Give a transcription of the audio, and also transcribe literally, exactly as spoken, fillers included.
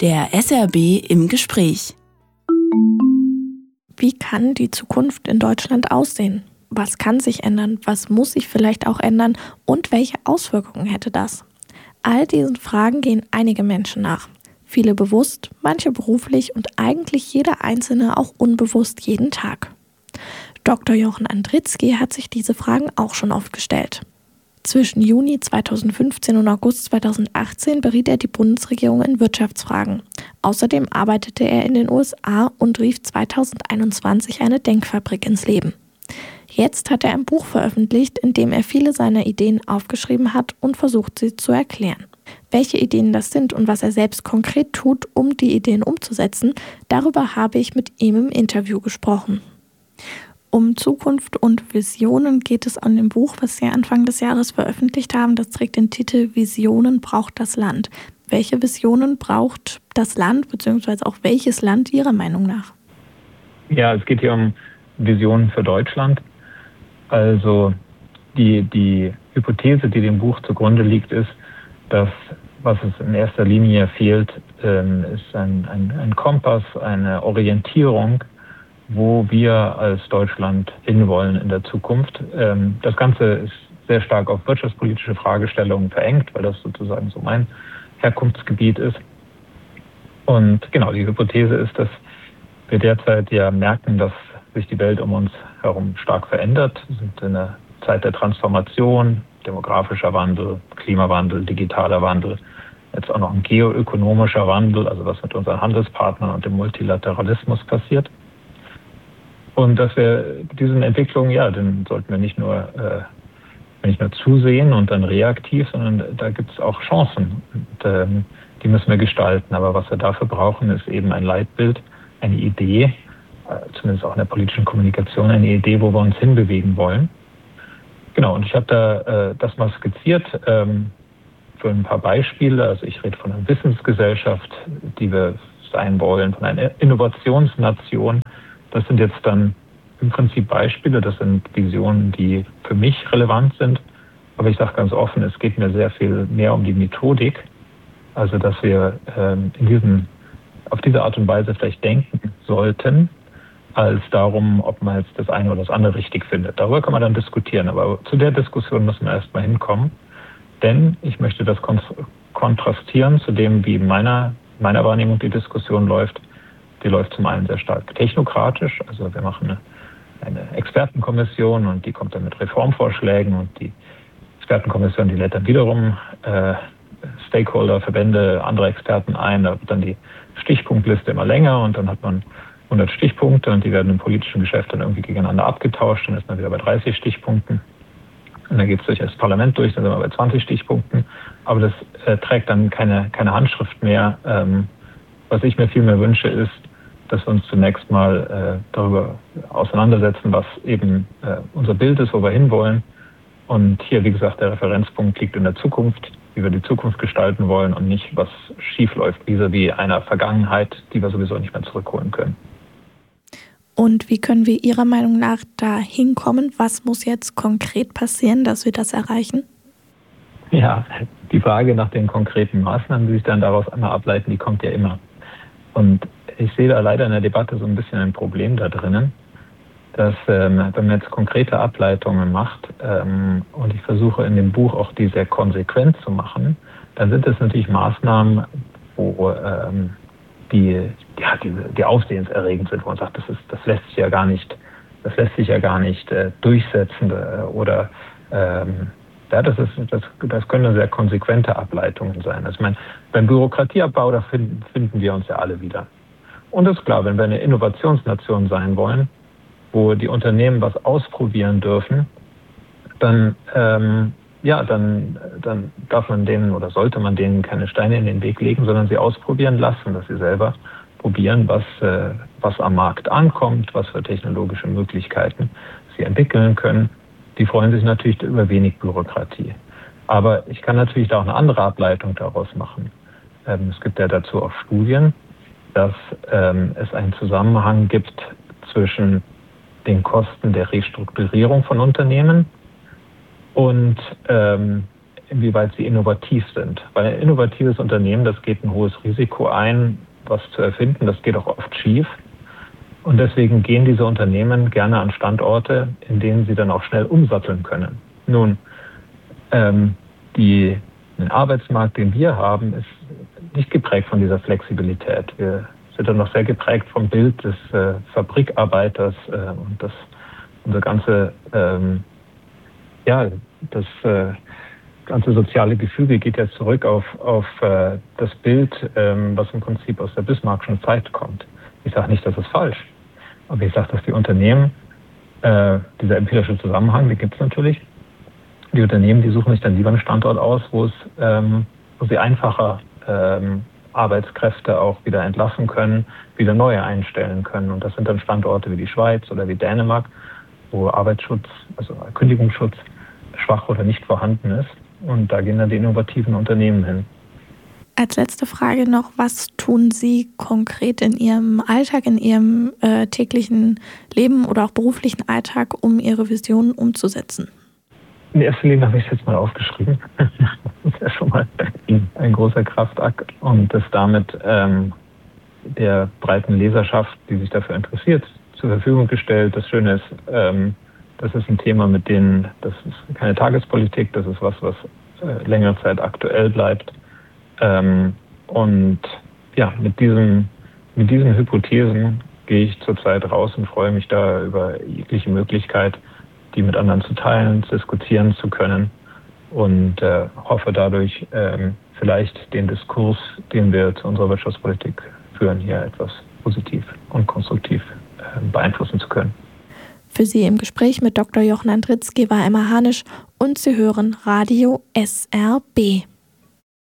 Der S R B im Gespräch. Wie kann die Zukunft in Deutschland aussehen? Was kann sich ändern? Was muss sich vielleicht auch ändern? Und welche Auswirkungen hätte das? All diesen Fragen gehen einige Menschen nach. Viele bewusst, manche beruflich und eigentlich jeder Einzelne auch unbewusst jeden Tag. Doktor Jochen Andritzky hat sich diese Fragen auch schon oft gestellt. Zwischen Juni zweitausendfünfzehn und August zweitausendachtzehn beriet er die Bundesregierung in Wirtschaftsfragen. Außerdem arbeitete er in den U S A und rief zweitausendeinundzwanzig eine Denkfabrik ins Leben. Jetzt hat er ein Buch veröffentlicht, in dem er viele seiner Ideen aufgeschrieben hat und versucht, sie zu erklären. Welche Ideen das sind und was er selbst konkret tut, um die Ideen umzusetzen, darüber habe ich mit ihm im Interview gesprochen. Um Zukunft und Visionen geht es an dem Buch, was Sie Anfang des Jahres veröffentlicht haben. Das trägt den Titel Visionen braucht das Land. Welche Visionen braucht das Land, beziehungsweise auch welches Land Ihrer Meinung nach? Ja, es geht hier um Visionen für Deutschland. Also die, die Hypothese, die dem Buch zugrunde liegt, ist, dass was es in erster Linie fehlt, ähm, ist ein, ein, ein Kompass, eine Orientierung, wo wir als Deutschland hinwollen in der Zukunft. Ähm, das Ganze ist sehr stark auf wirtschaftspolitische Fragestellungen verengt, weil das sozusagen so mein Herkunftsgebiet ist. Und genau, die Hypothese ist, dass wir derzeit ja merken, dass sich die Welt um uns herum stark verändert. Wir sind in einer Zeit der Transformation, demografischer Wandel, Klimawandel, digitaler Wandel, jetzt auch noch ein geoökonomischer Wandel, also was mit unseren Handelspartnern und dem Multilateralismus passiert. Und dass wir diesen Entwicklungen, ja, dann sollten wir nicht nur, äh, nicht nur zusehen und dann reaktiv, sondern da gibt es auch Chancen. Und, ähm, die müssen wir gestalten. Aber was wir dafür brauchen, ist eben ein Leitbild, eine Idee, äh, zumindest auch in der politischen Kommunikation, eine Idee, wo wir uns hinbewegen wollen. Genau, und ich habe da äh, das mal skizziert ähm, für ein paar Beispiele. Also ich rede von einer Wissensgesellschaft, die wir sein wollen, von einer Innovationsnation. Das sind jetzt dann im Prinzip Beispiele, das sind Visionen, die für mich relevant sind. Aber ich sage ganz offen, es geht mir sehr viel mehr um die Methodik. Also dass wir ähm, in diesen, auf diese Art und Weise vielleicht denken sollten, als darum, ob man jetzt das eine oder das andere richtig findet. Darüber kann man dann diskutieren. Aber zu der Diskussion müssen wir erstmal hinkommen. Denn ich möchte das kontrastieren zu dem, wie in meiner, meiner Wahrnehmung die Diskussion läuft. Die läuft zum einen sehr stark technokratisch, also wir machen eine, eine Expertenkommission und die kommt dann mit Reformvorschlägen und die Expertenkommission, die lädt dann wiederum äh, Stakeholder, Verbände, andere Experten ein, da wird dann die Stichpunktliste immer länger und dann hat man hundert Stichpunkte und die werden im politischen Geschäft dann irgendwie gegeneinander abgetauscht, dann ist man wieder bei dreißig Stichpunkten und dann geht es durch das Parlament durch, dann sind wir bei zwanzig Stichpunkten, aber das äh, trägt dann keine, keine Handschrift mehr. Ähm, was ich mir viel mehr wünsche, ist, dass wir uns zunächst mal äh, darüber auseinandersetzen, was eben äh, unser Bild ist, wo wir hinwollen. Und hier, wie gesagt, der Referenzpunkt liegt in der Zukunft, wie wir die Zukunft gestalten wollen und nicht, was schief läuft, vis-à-vis einer Vergangenheit, die wir sowieso nicht mehr zurückholen können. Und wie können wir Ihrer Meinung nach da hinkommen? Was muss jetzt konkret passieren, dass wir das erreichen? Ja, die Frage nach den konkreten Maßnahmen, die sich dann daraus einmal ableiten, die kommt ja immer. Und ich sehe da leider in der Debatte so ein bisschen ein Problem da drinnen, dass ähm, wenn man jetzt konkrete Ableitungen macht ähm, und ich versuche in dem Buch auch die sehr konsequent zu machen, dann sind es natürlich Maßnahmen, wo ähm, die, ja, die, die aufsehenserregend sind, wo man sagt, das ist, das lässt sich ja gar nicht, das lässt sich ja gar nicht äh, durchsetzen äh, oder ähm, ja, das, ist, das, das können sehr konsequente Ableitungen sein. Also ich meine, beim Bürokratieabbau, da finden, finden wir uns ja alle wieder. Und es ist klar, wenn wir eine Innovationsnation sein wollen, wo die Unternehmen was ausprobieren dürfen, dann, ähm, ja, dann, dann darf man denen oder sollte man denen keine Steine in den Weg legen, sondern sie ausprobieren lassen, dass sie selber probieren, was, äh, was am Markt ankommt, was für technologische Möglichkeiten sie entwickeln können. Die freuen sich natürlich über wenig Bürokratie. Aber ich kann natürlich da auch eine andere Ableitung daraus machen. Ähm, es gibt ja dazu auch Studien, dass ähm, es einen Zusammenhang gibt zwischen den Kosten der Restrukturierung von Unternehmen und ähm, inwieweit sie innovativ sind. Weil ein innovatives Unternehmen, das geht ein hohes Risiko ein, was zu erfinden, das geht auch oft schief. Und deswegen gehen diese Unternehmen gerne an Standorte, in denen sie dann auch schnell umsatteln können. Nun, ähm, die, der Arbeitsmarkt, den wir haben, ist nicht geprägt von dieser Flexibilität. Wir sind dann noch sehr geprägt vom Bild des äh, Fabrikarbeiters äh, und das, unser ganze, ähm, ja, das äh, ganze soziale Gefüge geht ja zurück auf, auf äh, das Bild, ähm, was im Prinzip aus der Bismarckschen Zeit kommt. Ich sage nicht, das ist falsch, aber ich sage, dass die Unternehmen, äh, dieser empirische Zusammenhang, den gibt es natürlich, die Unternehmen, die suchen sich dann lieber einen Standort aus, wo es, ähm, wo sie einfacher ähm, Arbeitskräfte auch wieder entlassen können, wieder neue einstellen können. Und das sind dann Standorte wie die Schweiz oder wie Dänemark, wo Arbeitsschutz, also Kündigungsschutz schwach oder nicht vorhanden ist. Und da gehen dann die innovativen Unternehmen hin. Als letzte Frage noch, was tun Sie konkret in Ihrem Alltag, in Ihrem äh, täglichen Leben oder auch beruflichen Alltag, um Ihre Visionen umzusetzen? In erster Linie habe ich es jetzt mal aufgeschrieben. Das ist ja schon mal ein großer Kraftakt. Und das damit ähm, der breiten Leserschaft, die sich dafür interessiert, zur Verfügung gestellt. Das Schöne ist, ähm, das ist ein Thema, mit dem, das ist keine Tagespolitik, das ist was, was äh, längere Zeit aktuell bleibt. Ähm, und ja, mit diesen, mit diesen Hypothesen gehe ich zurzeit raus und freue mich da über jegliche Möglichkeit, die mit anderen zu teilen, zu diskutieren zu können und äh, hoffe dadurch ähm, vielleicht den Diskurs, den wir zu unserer Wirtschaftspolitik führen, hier etwas positiv und konstruktiv äh, beeinflussen zu können. Für Sie im Gespräch mit Doktor Jochen Andritzky war Emma Hanisch und Sie hören Radio S R B.